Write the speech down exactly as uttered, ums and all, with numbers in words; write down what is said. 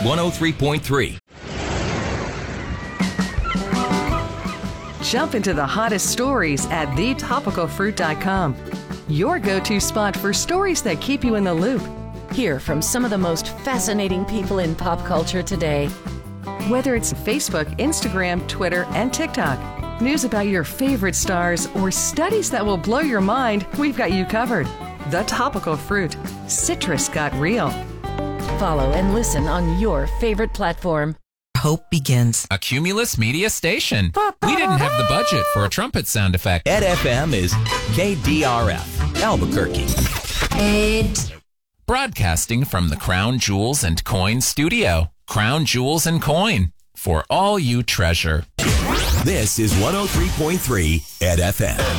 one oh three point three. Jump into the hottest stories at the topical fruit dot com. Your go-to spot for stories that keep you in the loop. Hear from some of the most fascinating people in pop culture today. Whether it's Facebook, Instagram, Twitter, and TikTok, news about your favorite stars, or studies that will blow your mind, we've got you covered. The Topical Fruit. Citrus got real. Follow and listen on your favorite platform. Hope begins. A Cumulus Media station. We didn't have the budget for a trumpet sound effect. Ed F M is K D R F, Albuquerque. Ed. Broadcasting from the Crown Jewels and Coin studio. Crown Jewels and Coin. For all you treasure. This is one oh three point three Ed F M.